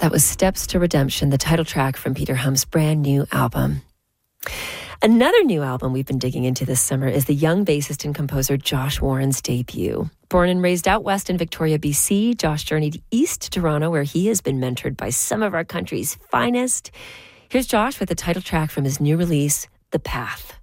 That was Steps to Redemption, the title track from Peter Hum's brand new album. Another new album we've been digging into this summer is the young bassist and composer Josh Warren's debut. Born and raised out west in Victoria, BC, Josh journeyed east to Toronto, where he has been mentored by some of our country's finest. Here's Josh with the title track from his new release, The Path.